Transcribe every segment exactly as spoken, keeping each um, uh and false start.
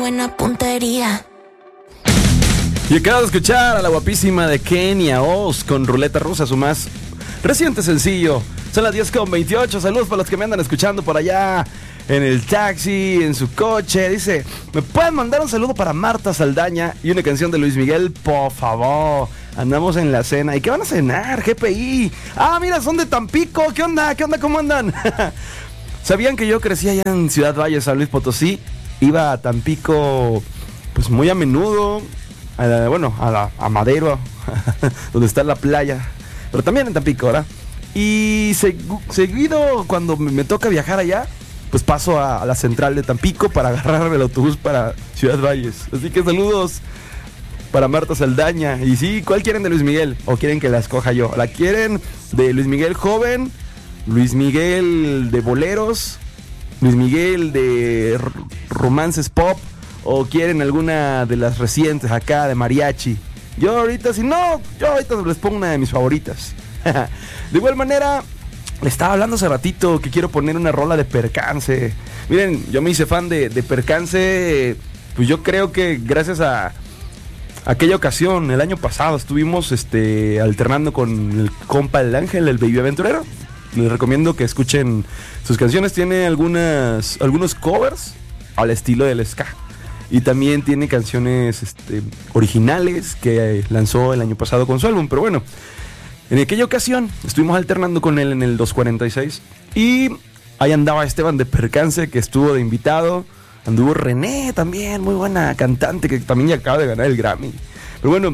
buena puntería. Y acabo de escuchar a la guapísima de Kenia Oz con Ruleta Rusa, su más reciente sencillo. Son las diez con veintiocho. Saludos para los que me andan escuchando por allá en el taxi, en su coche. Dice, ¿me pueden mandar un saludo para Marta Saldaña y una canción de Luis Miguel? Por favor. Andamos en la cena. ¿Y qué van a cenar? G P I. Ah, mira, son de Tampico. ¿Qué onda? ¿Qué onda? ¿Cómo andan? ¿Sabían que yo crecí allá en Ciudad Valles, San Luis Potosí? Iba a Tampico pues muy a menudo. A la, bueno, a, la, a Madero, donde está la playa, pero también en Tampico, ¿verdad? Y segu, seguido, cuando me, me toca viajar allá, pues paso a, a la central de Tampico para agarrar el autobús para Ciudad Valles. Así que saludos para Marta Saldaña. Y sí, ¿cuál quieren de Luis Miguel? ¿O quieren que la escoja yo? ¿La quieren de Luis Miguel joven? ¿Luis Miguel de boleros? ¿Luis Miguel de r- romances pop? ¿O quieren alguna de las recientes acá de mariachi? Yo ahorita, si no, yo ahorita les pongo una de mis favoritas. De igual manera, le estaba hablando hace ratito que quiero poner una rola de Percance. Miren, yo me hice fan de, de Percance, pues yo creo que gracias a aquella ocasión, el año pasado, estuvimos este, alternando con el compa El Ángel, el baby aventurero. Les recomiendo que escuchen sus canciones. Tiene algunas, algunos covers al estilo del ska. Y también tiene canciones este, originales que lanzó el año pasado con su álbum. Pero bueno, en aquella ocasión estuvimos alternando con él en el doscientos cuarenta y seis. Y ahí andaba Esteban de Percance, que estuvo de invitado. Anduvo René también, muy buena cantante, que también ya acaba de ganar el Grammy. Pero bueno,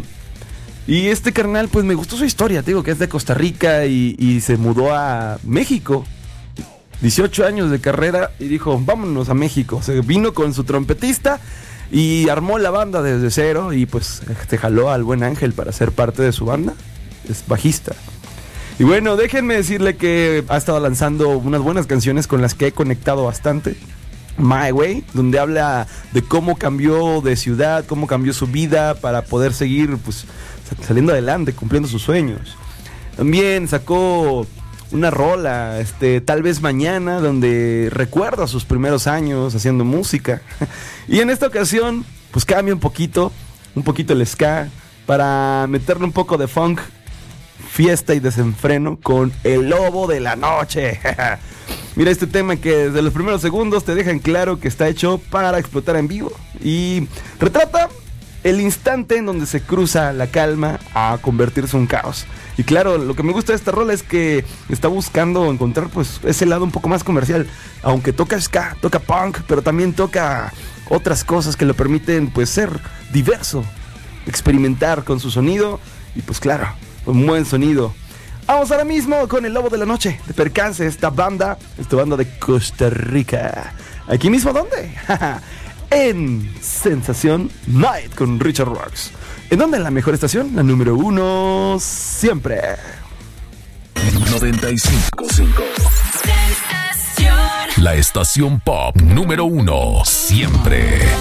y este carnal, pues me gustó su historia. Te digo que es de Costa Rica y, y se mudó a México. dieciocho años de carrera y dijo, vámonos a México. Se vino con su trompetista y armó la banda desde cero y pues te jaló al buen Ángel para ser parte de su banda. Es bajista. Y bueno, déjenme decirle que ha estado lanzando unas buenas canciones con las que he conectado bastante. My Way, donde habla de cómo cambió de ciudad, cómo cambió su vida para poder seguir pues saliendo adelante, cumpliendo sus sueños. También sacó una rola, este, Tal vez mañana, donde recuerda sus primeros años haciendo música. Y en esta ocasión, pues cambia un poquito, un poquito el ska, para meterle un poco de funk, fiesta y desenfreno con El Lobo de la Noche. Mira este tema que desde los primeros segundos te dejan claro que está hecho para explotar en vivo. Y retrata el instante en donde se cruza la calma a convertirse en un caos. Y claro, lo que me gusta de esta rola es que está buscando encontrar pues ese lado un poco más comercial. Aunque toca ska, toca punk, pero también toca otras cosas que le permiten pues ser diverso, experimentar con su sonido y pues claro, un buen sonido. Vamos ahora mismo con El Lobo de la Noche de Percance, esta banda, esta banda de Costa Rica. ¿Aquí mismo dónde? En Sensación Night con Richard Rocks. ¿En dónde? En la mejor estación, la número uno siempre. noventa y cinco punto cinco. La estación pop número uno siempre.